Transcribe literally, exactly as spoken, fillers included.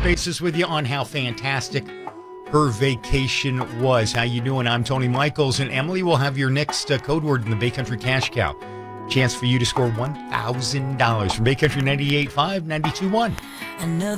bases with you on how fantastic her vacation was. How you doing? I'm Tony Michaels, and Emily will have your next uh, code word in the Bay Country Cash Cow. Chance for you to score one thousand dollars from Bay Country ninety-eight point five, ninety-two point one.